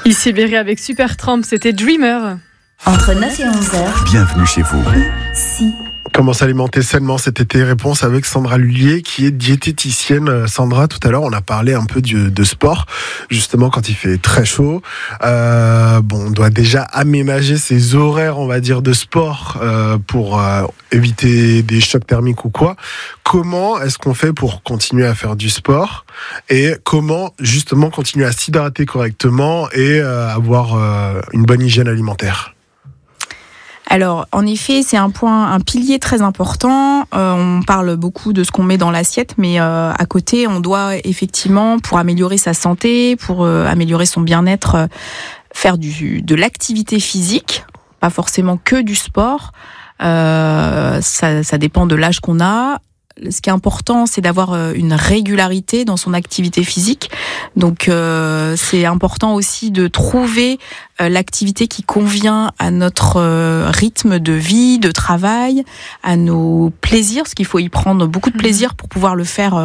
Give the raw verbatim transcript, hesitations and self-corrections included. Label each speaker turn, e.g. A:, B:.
A: Ici Berry avec Supertramp, c'était Dreamer.
B: Entre neuf et onze heures.
C: Bienvenue chez vous.
B: Si.
D: Comment s'alimenter sainement cet été? Réponse avec Sandra Lullier qui est diététicienne. Sandra, tout à l'heure, on a parlé un peu de, de sport, justement quand il fait très chaud. Euh, bon, on doit déjà aménager ses horaires, on va dire, de sport euh, pour euh, éviter des chocs thermiques ou quoi. Comment est-ce qu'on fait pour continuer à faire du sport et comment justement continuer à s'hydrater correctement et euh, avoir euh, une bonne hygiène alimentaire?
E: Alors, en effet, c'est un point, un pilier très important. Euh, on parle beaucoup de ce qu'on met dans l'assiette, mais euh, à côté, on doit effectivement, pour améliorer sa santé, pour euh, améliorer son bien-être, euh, faire du, de l'activité physique, pas forcément que du sport. Euh, ça, ça dépend de l'âge qu'on a. Ce qui est important, c'est d'avoir une régularité dans son activité physique. Donc, euh, c'est important aussi de trouver euh, l'activité qui convient à notre euh, rythme de vie, de travail, à nos plaisirs, parce qu'il faut y prendre beaucoup de plaisir pour pouvoir le faire